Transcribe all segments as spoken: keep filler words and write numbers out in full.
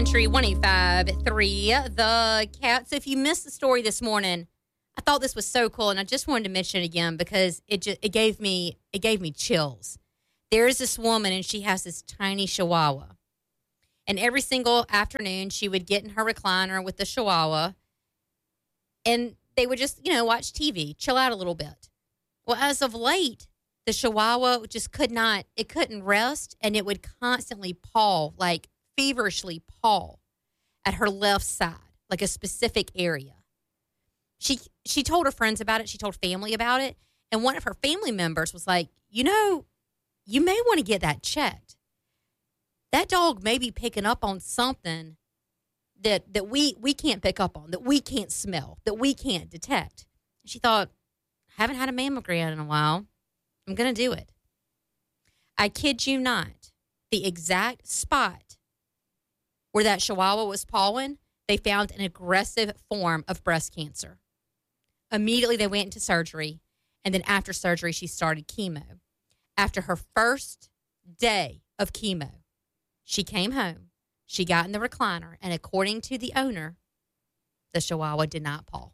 Country one oh five point three, The Cat. So if you missed the story this morning, I thought this was so cool, and I just wanted to mention it again because it just, it gave me it gave me chills. There is this woman, and she has this tiny chihuahua. And every single afternoon, she would get in her recliner with the chihuahua, and they would just, you know, watch T V, chill out a little bit. Well, as of late, the chihuahua just could not, it couldn't rest, and it would constantly paw, like feverishly paw at her left side, like a specific area. She she told her friends about it. She told family about it. And one of her family members was like, you know, you may want to get that checked. That dog may be picking up on something that that we, we can't pick up on, that we can't smell, that we can't detect. She thought, I haven't had a mammogram in a while. I'm going to do it. I kid you not. The exact spot where that chihuahua was pawing, they found an aggressive form of breast cancer. Immediately, they went into surgery, and then after surgery, she started chemo. After her first day of chemo, she came home, she got in the recliner, and according to the owner, the chihuahua did not paw.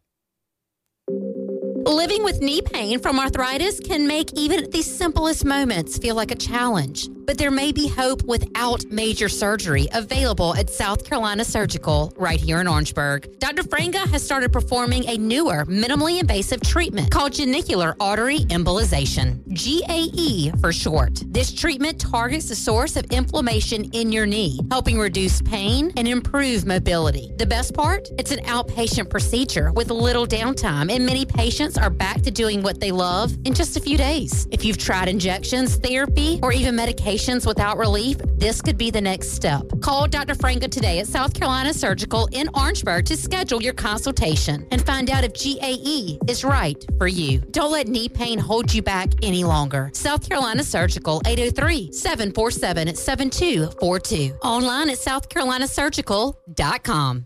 Living with knee pain from arthritis can make even the simplest moments feel like a challenge. But there may be hope without major surgery available at South Carolina Surgical right here in Orangeburg. Doctor Franga has started performing a newer, minimally invasive treatment called genicular artery embolization, G A E for short. This treatment targets the source of inflammation in your knee, helping reduce pain and improve mobility. The best part? It's an outpatient procedure with little downtime, and many patients are back to doing what they love in just a few days. If you've tried injections, therapy, or even medications without relief, this could be the next step. Call Doctor Franga today at South Carolina Surgical in Orangeburg to schedule your consultation and find out if G A E is right for you. Don't let knee pain hold you back any longer. South Carolina Surgical, eight oh three, seven four seven, seven two four two. Online at south carolina surgical dot com.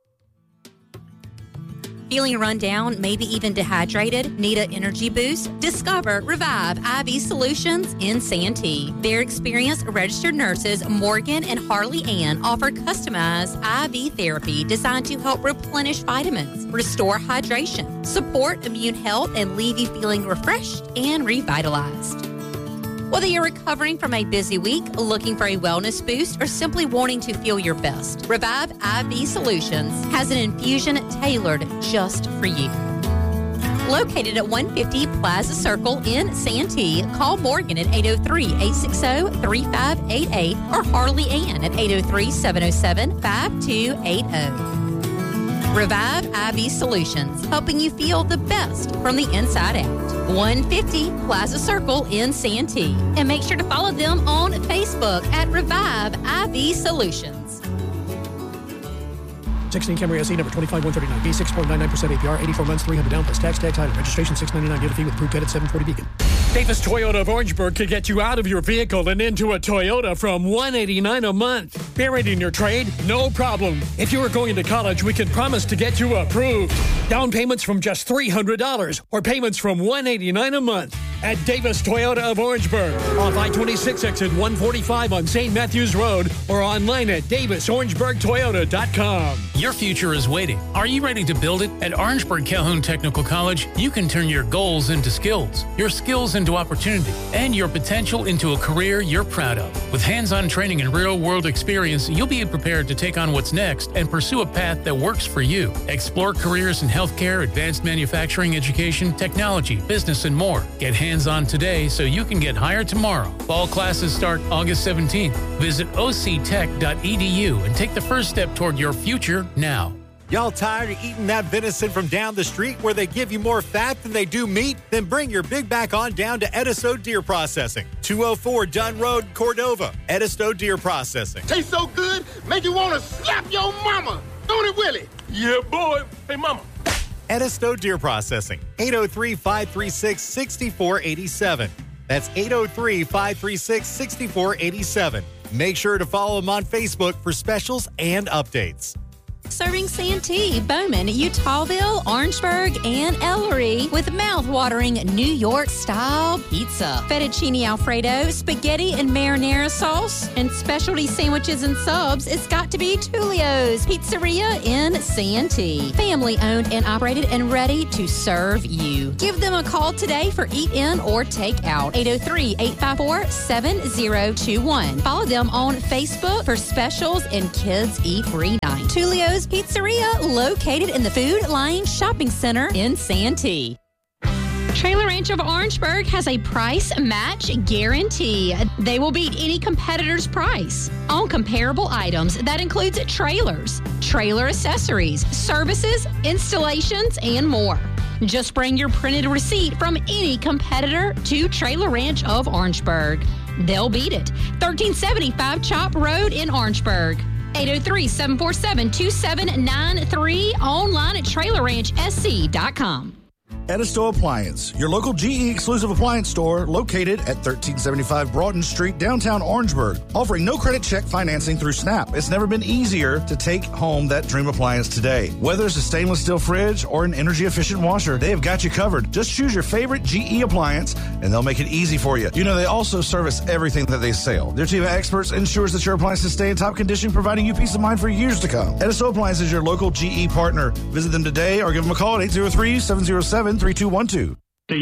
Feeling run down, maybe even dehydrated? Need an energy boost? Discover Revive I V Solutions in Santee. Their experienced registered nurses, Morgan and Harley Ann, offer customized I V therapy designed to help replenish vitamins, restore hydration, support immune health, and leave you feeling refreshed and revitalized. Whether you're recovering from a busy week, looking for a wellness boost, or simply wanting to feel your best, Revive I V Solutions has an infusion tailored just for you. Located at one fifty Plaza Circle in Santee, call Morgan at eight oh three, eight six oh, three five eight eight or Harley Ann at eight oh three, seven oh seven, five two eight oh. Revive I V Solutions, helping you feel the best from the inside out. one fifty Plaza Circle in Santee. And make sure to follow them on Facebook at Revive I V Solutions. sixteen Camry S E number twenty-five one thirty-nine B, six point nine nine percent A P R, eighty-four months, three hundred down plus tax, tag title. Registration six ninety-nine dealer fee with approved credit seven forty Beacon. Davis Toyota of Orangeburg could get you out of your vehicle and into a Toyota from one hundred eighty-nine dollars a month. Buried in your trade? No problem. If you are going to college, we can promise to get you approved. Down payments from just three hundred dollars or payments from one hundred eighty-nine dollars a month at Davis Toyota of Orangeburg. Off I twenty-six exit one forty-five on Saint Matthews Road or online at davis orangeburg toyota dot com. Your future is waiting. Are you ready to build it? At Orangeburg Calhoun Technical College, you can turn your goals into skills, your skills into opportunity, and your potential into a career you're proud of. With hands-on training and real-world experience, you'll be prepared to take on what's next and pursue a path that works for you. Explore careers in healthcare, advanced manufacturing, education, technology, business, and more. Get hands-on today so you can get hired tomorrow. Fall classes start August seventeenth. Visit o c tech dot e d u and take the first step toward your future now. Y'all tired of eating that venison from down the street where they give you more fat than they do meat? Then bring your big back on down to Edisto Deer Processing, two oh four Dunn Road, Cordova. Edisto Deer Processing. Tastes so good, make you want to slap your mama. Don't it, Willie? Yeah, boy. Hey, mama. Edisto Deer Processing, eight oh three, five three six, six four eight seven. That's eight oh three, five three six, six four eight seven. Make sure to follow them on Facebook for specials and updates. Serving Santee, Bowman, Utahville, Orangeburg, and Ellery with mouth-watering New York-style pizza. Fettuccine Alfredo, spaghetti and marinara sauce, and specialty sandwiches and subs. It's got to be Tulio's Pizzeria in Santee. Family-owned and operated and ready to serve you. Give them a call today for eat-in or take-out. eight oh three, eight five four, seven oh two one. Follow them on Facebook for specials and Kids Eat Free Night. Tulio's Pizzeria, located in the Food Line Shopping Center in Santee. Trailer Ranch of Orangeburg has a price match guarantee. They will beat any competitor's price on comparable items. That includes trailers, trailer accessories, services, installations, and more. Just bring your printed receipt from any competitor to Trailer Ranch of Orangeburg. They'll beat it. thirteen seventy-five Chop Road in Orangeburg. eight oh three, seven four seven, two seven nine three. Online at trailer ranch s c dot com. Edisto Appliance, your local G E exclusive appliance store located at thirteen seventy-five Broughton Street, downtown Orangeburg, offering no credit check financing through Snap. It's never been easier to take home that dream appliance today. Whether it's a stainless steel fridge or an energy-efficient washer, they have got you covered. Just choose your favorite G E appliance, and they'll make it easy for you. You know, they also service everything that they sell. Their team of experts ensures that your appliances stay in top condition, providing you peace of mind for years to come. Edisto Appliance is your local G E partner. Visit them today or give them a call at eight oh three, seven oh seven, three two one two.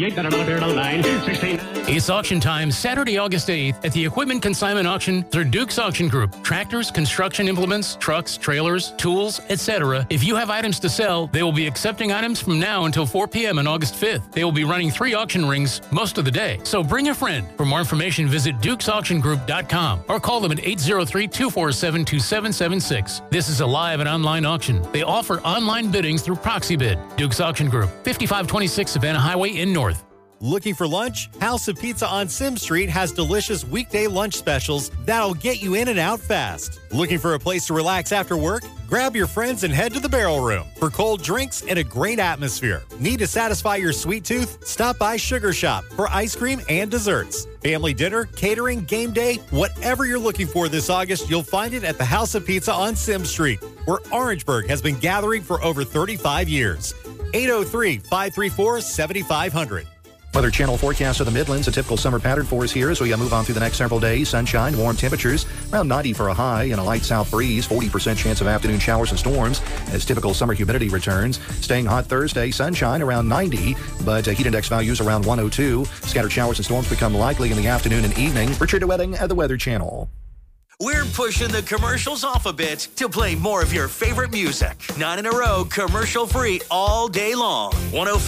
It's auction time Saturday, August eighth at the Equipment Consignment Auction through Duke's Auction Group. Tractors, construction implements, trucks, trailers, tools, et cetera. If you have items to sell, they will be accepting items from now until four p.m. on August fifth. They will be running three auction rings most of the day. So bring a friend. For more information, visit dukes auction group dot com or call them at eight oh three, two four seven, two seven seven six. This is a live and online auction. They offer online biddings through ProxyBid. Duke's Auction Group, fifty-five twenty-six Savannah Highway in North. Looking for lunch? House of Pizza on Sim Street has delicious weekday lunch specials that'll get you in and out fast. Looking for a place to relax after work? Grab your friends and head to the Barrel Room for cold drinks and a great atmosphere. Need to satisfy your sweet tooth? Stop by Sugar Shop for ice cream and desserts. Family dinner, catering, game day, whatever you're looking for this August, you'll find it at the House of Pizza on Sim Street, where Orangeburg has been gathering for over thirty-five years. eight oh three, five three four, seven five zero zero. Weather Channel forecast of the Midlands, a typical summer pattern for us here as we move on through the next several days. Sunshine, warm temperatures, around ninety for a high and a light south breeze, forty percent chance of afternoon showers and storms as typical summer humidity returns. Staying hot Thursday, sunshine around ninety, but uh, heat index values around one oh two. Scattered showers and storms become likely in the afternoon and evening. Richard Wedding at the Weather Channel. We're pushing the commercials off a bit to play more of your favorite music. Nine in a row, commercial free all day long. one oh five